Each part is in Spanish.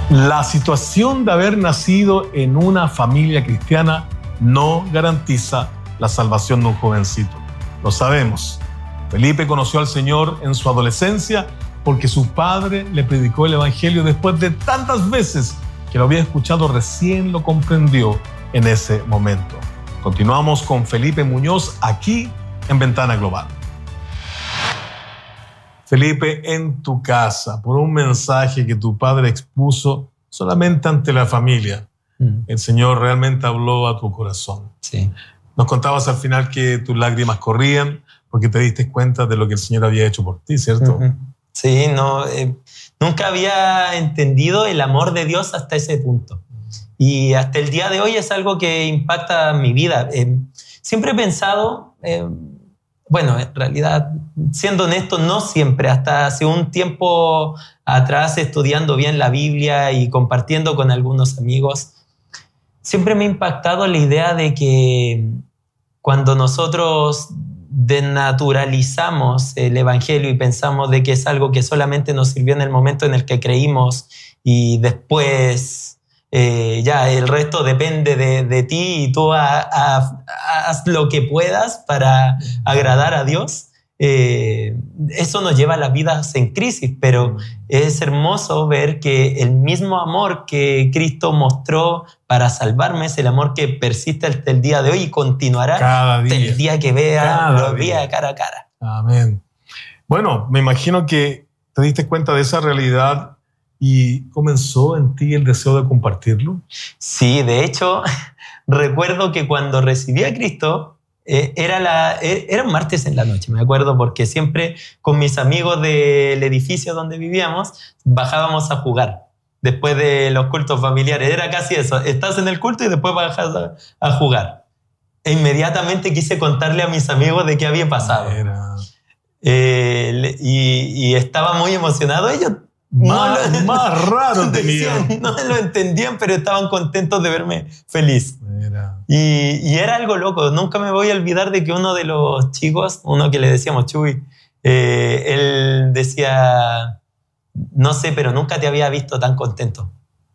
La situación de haber nacido en una familia cristiana no garantiza la salvación de un jovencito. Lo sabemos. Felipe conoció al Señor en su adolescencia porque su padre le predicó el Evangelio después de tantas veces que lo había escuchado, recién lo comprendió en ese momento. Continuamos con Felipe Muñoz aquí en Ventana Global. Felipe, en tu casa, por un mensaje que tu padre expuso solamente ante la familia, el Señor realmente habló a tu corazón. Sí. Nos contabas al final que tus lágrimas corrían porque te diste cuenta de lo que el Señor había hecho por ti, ¿cierto? Sí, no, nunca había entendido el amor de Dios hasta ese punto. Y hasta el día de hoy es algo que impacta mi vida. Siempre he pensado... Bueno, en realidad, siendo honesto, no siempre. Hasta hace un tiempo atrás, estudiando bien la Biblia y compartiendo con algunos amigos, siempre me ha impactado la idea de que cuando nosotros denaturalizamos el Evangelio y pensamos de que es algo que solamente nos sirvió en el momento en el que creímos y después... ya el resto depende de ti y tú haz lo que puedas para agradar a Dios. Eso nos lleva a las vidas en crisis, pero es hermoso ver que el mismo amor que Cristo mostró para salvarme es el amor que persiste hasta el día de hoy y continuará cada día, hasta el día que vea los días cara a cara. Amén. Bueno, me imagino que te diste cuenta de esa realidad ¿y comenzó en ti el deseo de compartirlo? Sí, de hecho, recuerdo que cuando recibí a Cristo, era un martes en la noche, me acuerdo, porque siempre con mis amigos del edificio donde vivíamos, bajábamos a jugar. Después de los cultos familiares, era casi eso, estás en el culto y después bajas a jugar. E inmediatamente quise contarle a mis amigos de qué había pasado. Y estaba muy emocionado. Ellos más raro decían, no lo entendían, pero estaban contentos de verme feliz. Y era algo loco. Nunca me voy a olvidar de que uno de los chicos, uno que le decíamos Chuy, él decía, no sé, pero nunca te había visto tan contento.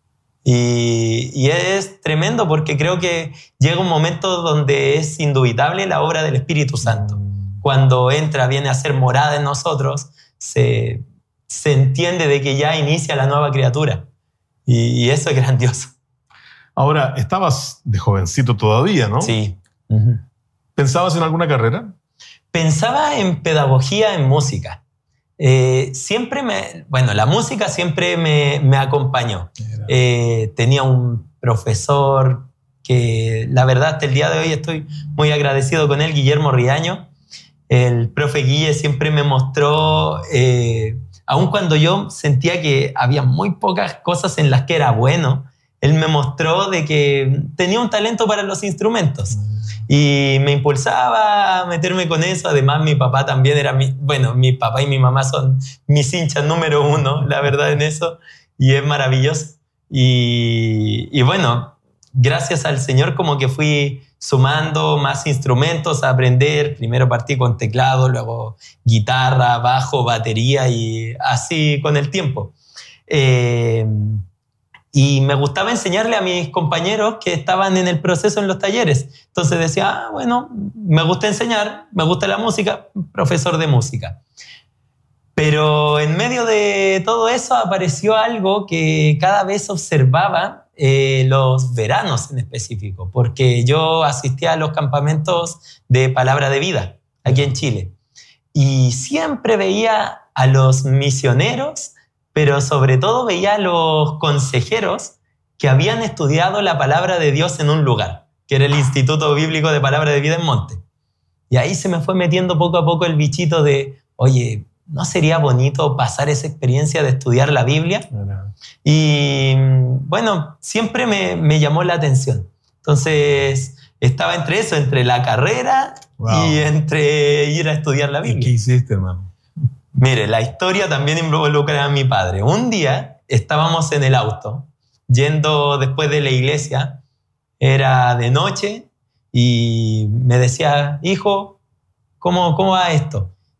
Y es tremendo porque creo que llega un momento donde es indubitable la obra del Espíritu Santo. Cuando entra, viene a ser morada en nosotros, se entiende de que ya inicia la nueva criatura. Y eso es grandioso. Ahora, estabas de jovencito todavía, ¿no? Sí. ¿Pensabas en alguna carrera? Pensaba en pedagogía en música. La música siempre me acompañó. Tenía un profesor que, la verdad, hasta el día de hoy estoy muy agradecido con él, Guillermo Riaño. El profe Guille siempre me mostró... aun cuando yo sentía que había muy pocas cosas en las que era bueno, él me mostró de que tenía un talento para los instrumentos y me impulsaba a meterme con eso. Además, mi papá también era mi papá y mi mamá son mis hinchas número uno, la verdad, en eso, y es maravilloso. Y bueno, gracias al Señor como que fui sumando más instrumentos a aprender. Primero partí con teclado, luego guitarra, bajo, batería y así con el tiempo. Y me gustaba enseñarle a mis compañeros que estaban en el proceso en los talleres. Entonces decía, me gusta enseñar, me gusta la música, profesor de música. Pero en medio de todo eso apareció algo que cada vez observaba los veranos en específico, porque yo asistía a los campamentos de Palabra de Vida aquí en Chile y siempre veía a los misioneros, pero sobre todo veía a los consejeros que habían estudiado la Palabra de Dios en un lugar, que era el Instituto Bíblico de Palabra de Vida en Monte. Y ahí se me fue metiendo poco a poco el bichito de, oye, ¿no sería bonito pasar esa experiencia de estudiar la Biblia? Y bueno, siempre me llamó la atención. Entonces estaba entre eso, entre la carrera y entre ir a estudiar la Biblia. ¿Qué hiciste, hermano? Mire, la historia también involucra a mi padre. Un día estábamos en el auto, yendo después de la iglesia, era de noche, y me decía, hijo, ¿cómo va esto?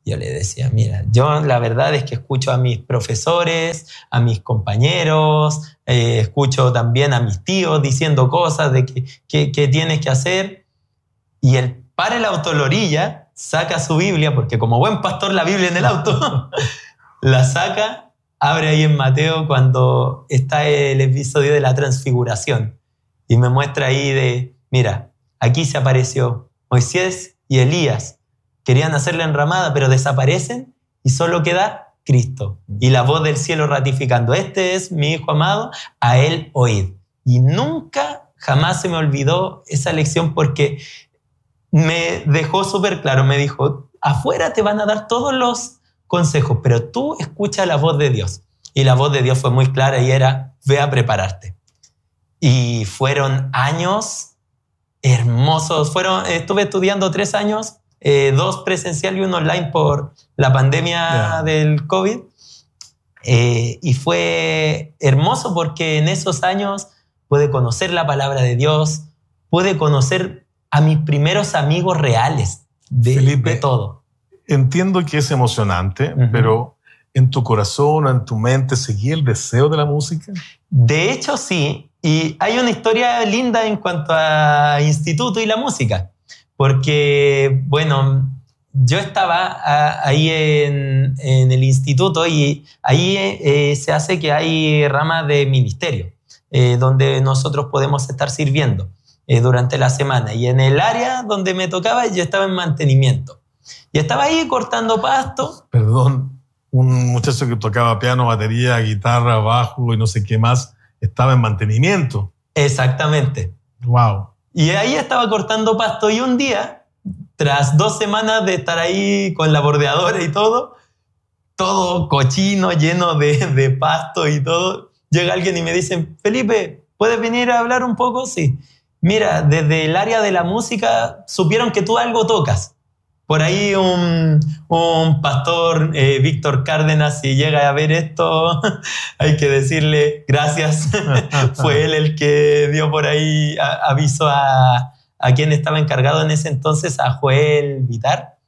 Yo le decía, mira, yo la verdad es que escucho a mis profesores, a mis compañeros, escucho también a mis tíos diciendo cosas de que tienes que hacer. Y él para el auto a la orilla, saca su Biblia, porque como buen pastor la Biblia en el auto, la saca, abre ahí en Mateo cuando está el episodio de la transfiguración. Y me muestra ahí de, mira, aquí se apareció Moisés y Elías. Querían hacer la enramada, pero desaparecen y solo queda Cristo. Y la voz del cielo ratificando, este es mi Hijo amado, a él oíd. Y nunca, jamás se me olvidó esa lección porque me dejó súper claro. Me dijo, afuera te van a dar todos los consejos, pero tú escucha la voz de Dios. Y la voz de Dios fue muy clara y era, ve a prepararte. Y fueron años hermosos. Estuve estudiando 3 años, 2 presencial y 1 online por la pandemia del COVID. Y fue hermoso porque en esos años pude conocer la palabra de Dios, pude conocer a mis primeros amigos reales Felipe, de todo. Entiendo que es emocionante, pero ¿en tu corazón o en tu mente seguía el deseo de la música? De hecho, sí. Y hay una historia linda en cuanto a instituto y la música. Porque, bueno, yo estaba ahí en el instituto y ahí se hace que hay ramas de ministerio, donde nosotros podemos estar sirviendo durante la semana. Y en el área donde me tocaba, yo estaba en mantenimiento. Y estaba ahí cortando pasto. Perdón, un muchacho que tocaba piano, batería, guitarra, bajo y no sé qué más, estaba en mantenimiento. Exactamente. Wow. Y ahí estaba cortando pasto y un día, tras 2 semanas de estar ahí con la bordeadora y todo cochino, lleno de pasto y todo, llega alguien y me dice, Felipe, ¿puedes venir a hablar un poco? Sí. Mira, desde el área de la música supieron que tú algo tocas. Por ahí un pastor, Víctor Cárdenas, si llega a ver esto, hay que decirle gracias. Fue él el que dio por ahí aviso a quien estaba encargado en ese entonces, a Joel Vitar.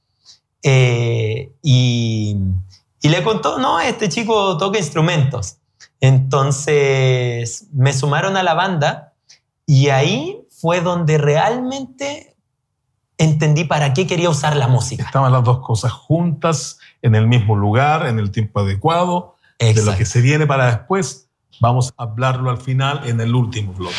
Y le contó, no, este chico toca instrumentos. Entonces me sumaron a la banda y ahí fue donde realmente entendí para qué quería usar la música. Estaban las 2 cosas juntas, en el mismo lugar, en el tiempo adecuado. Exacto. De lo que se viene para después, vamos a hablarlo al final, en el último bloque.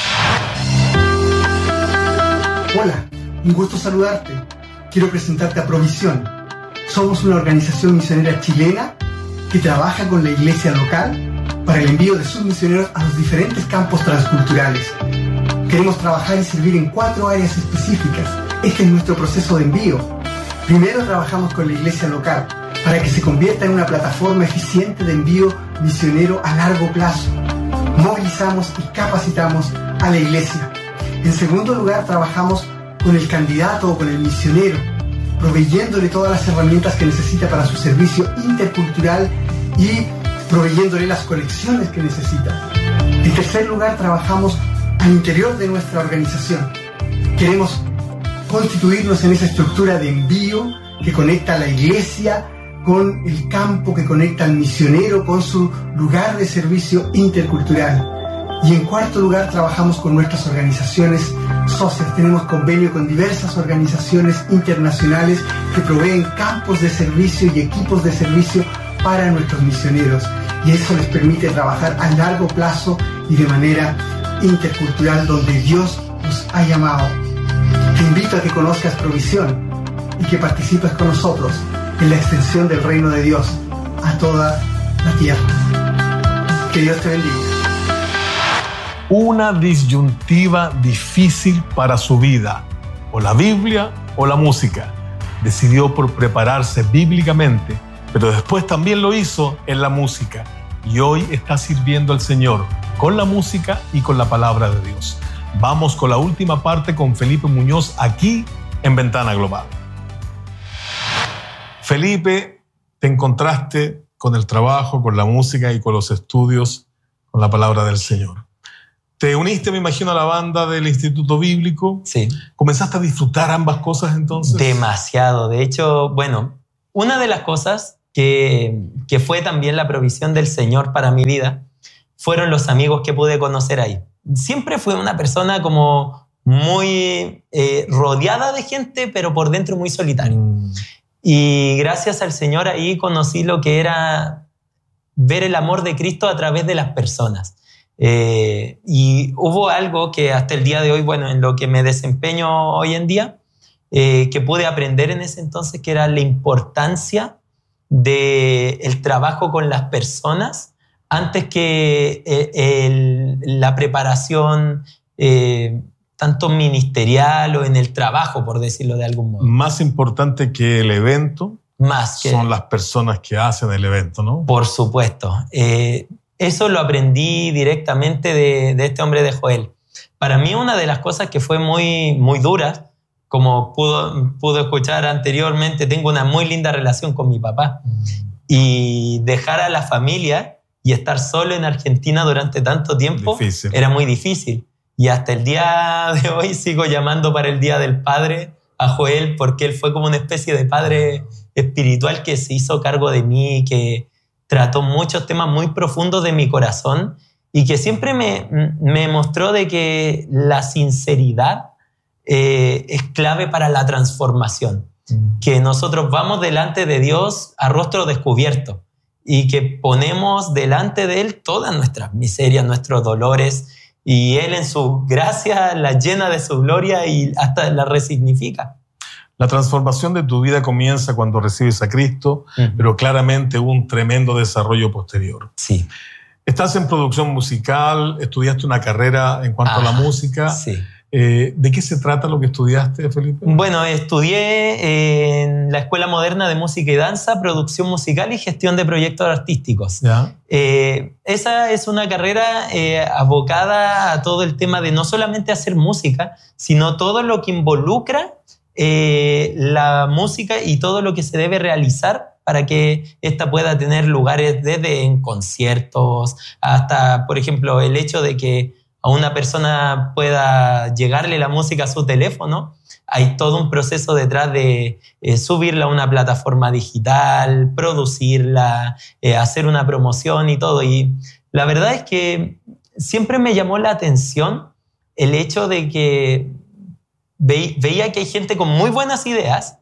Hola, un gusto saludarte. Quiero presentarte a Provisión. Somos una organización misionera chilena que trabaja con la iglesia local para el envío de sus misioneros a los diferentes campos transculturales. Queremos trabajar y servir en 4 áreas específicas. Este es nuestro proceso de envío. Primero trabajamos con la iglesia local para que se convierta en una plataforma eficiente de envío misionero a largo plazo. Movilizamos y capacitamos a la iglesia. En segundo lugar, trabajamos con el candidato o con el misionero, proveyéndole todas las herramientas que necesita para su servicio intercultural y proveyéndole las conexiones que necesita. En tercer lugar, trabajamos al interior de nuestra organización. Queremos constituirnos en esa estructura de envío que conecta a la iglesia con el campo, que conecta al misionero con su lugar de servicio intercultural. Y en cuarto lugar, trabajamos con nuestras organizaciones socias. Tenemos convenio con diversas organizaciones internacionales que proveen campos de servicio y equipos de servicio para nuestros misioneros. Y eso les permite trabajar a largo plazo y de manera intercultural donde Dios nos ha llamado. Te invito a que conozcas Provisión y que participes con nosotros en la extensión del reino de Dios a toda la tierra. Que Dios te bendiga. Una disyuntiva difícil para su vida, o la Biblia o la música. Decidió por prepararse bíblicamente, pero después también lo hizo en la música. Y hoy está sirviendo al Señor con la música y con la palabra de Dios. Vamos con la última parte con Felipe Muñoz aquí en Ventana Global. Felipe, te encontraste con el trabajo, con la música y con los estudios, con la palabra del Señor. Te uniste, me imagino, a la banda del Instituto Bíblico. Sí. ¿Comenzaste a disfrutar ambas cosas entonces? Demasiado. De hecho, bueno, una de las cosas que fue también la provisión del Señor para mi vida fueron los amigos que pude conocer ahí. Siempre fui una persona como muy rodeada de gente, pero por dentro muy solitario. Y gracias al Señor ahí conocí lo que era ver el amor de Cristo a través de las personas. Y hubo algo que hasta el día de hoy, bueno, en lo que me desempeño hoy en día, que pude aprender en ese entonces, que era la importancia del trabajo con las personas antes que la preparación tanto ministerial o en el trabajo, por decirlo de algún modo. Más importante que el evento son las personas que hacen el evento, ¿no? Por supuesto. Eso lo aprendí directamente de este hombre de Joel. Para mí una de las cosas que fue muy, muy dura, como pudo escuchar anteriormente, tengo una muy linda relación con mi papá. Y dejar a la familia y estar solo en Argentina durante tanto tiempo era muy difícil. Y hasta el día de hoy sigo llamando para el Día del Padre a Joel, porque él fue como una especie de padre espiritual que se hizo cargo de mí, que trató muchos temas muy profundos de mi corazón y que siempre me mostró de que la sinceridad es clave para la transformación. Que nosotros vamos delante de Dios a rostro descubierto y que ponemos delante de Él todas nuestras miserias, nuestros dolores, y Él en su gracia las llena de su gloria y hasta las resignifica. La transformación de tu vida comienza cuando recibes a Cristo, pero claramente hubo un tremendo desarrollo posterior. Sí. Estás en producción musical, estudiaste una carrera en cuanto a la música. Sí. ¿De qué se trata lo que estudiaste, Felipe? Bueno, estudié en la Escuela Moderna de Música y Danza, producción musical y gestión de proyectos artísticos. ¿Ya? Esa es una carrera abocada a todo el tema de no solamente hacer música, sino todo lo que involucra la música y todo lo que se debe realizar para que ésta pueda tener lugares desde en conciertos hasta, por ejemplo, el hecho de que a una persona pueda llegarle la música a su teléfono. Hay todo un proceso detrás de subirla a una plataforma digital, producirla, hacer una promoción y todo. Y la verdad es que siempre me llamó la atención el hecho de que veía que hay gente con muy buenas ideas,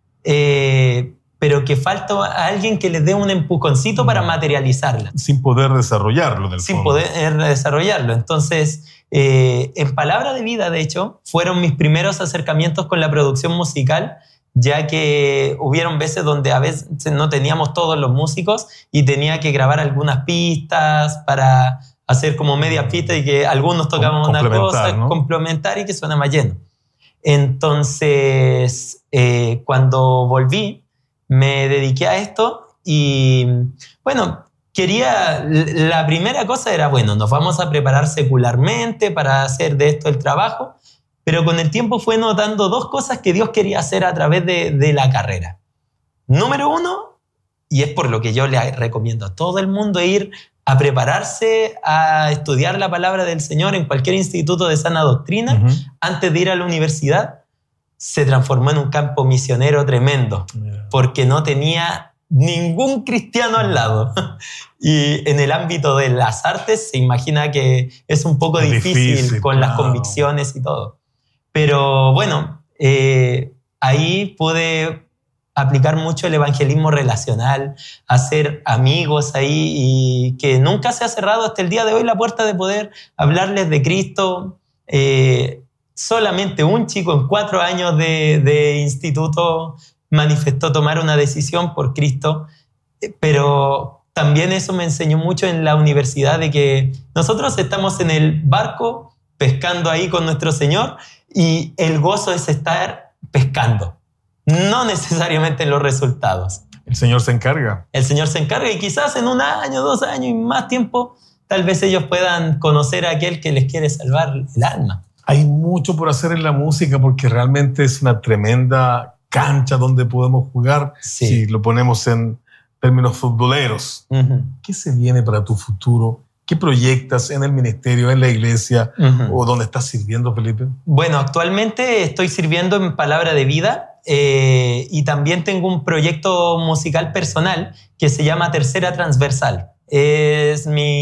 pero que falta a alguien que les dé un empujoncito para materializarla. Sin poder desarrollarlo. Sin poder desarrollarlo. Entonces, en Palabra de Vida, de hecho, fueron mis primeros acercamientos con la producción musical, ya que hubieron veces donde a veces no teníamos todos los músicos y tenía que grabar algunas pistas para hacer como media pista y que algunos tocaban una cosa, ¿no? Complementar y que suena más lleno. Entonces, cuando volví, me dediqué a esto y, bueno, la primera cosa era, bueno, nos vamos a preparar secularmente para hacer de esto el trabajo, pero con el tiempo fue notando dos cosas que Dios quería hacer a través de la carrera. Número uno, y es por lo que yo le recomiendo a todo el mundo ir a prepararse a estudiar la palabra del Señor en cualquier instituto de sana doctrina, antes de ir a la universidad, se transformó en un campo misionero tremendo, porque no tenía ningún cristiano al lado. Y en el ámbito de las artes se imagina que es un poco difícil con las convicciones y todo. Pero bueno, ahí pude aplicar mucho el evangelismo relacional, hacer amigos ahí y que nunca se ha cerrado hasta el día de hoy la puerta de poder hablarles de Cristo. Solamente un chico en 4 años de instituto manifestó tomar una decisión por Cristo, pero también eso me enseñó mucho en la universidad de que nosotros estamos en el barco pescando ahí con nuestro Señor y el gozo es estar pescando, no necesariamente en los resultados. El Señor se encarga. El Señor se encarga y quizás en 1 año, 2 años y más tiempo, tal vez ellos puedan conocer a aquel que les quiere salvar el alma. Hay mucho por hacer en la música porque realmente es una tremenda cancha donde podemos jugar, si lo ponemos en términos futboleros. ¿Qué se viene para tu futuro? ¿Qué proyectas en el ministerio, en la iglesia o donde estás sirviendo, Felipe? Bueno, actualmente estoy sirviendo en Palabra de Vida y también tengo un proyecto musical personal que se llama Tercera Transversal. Es mi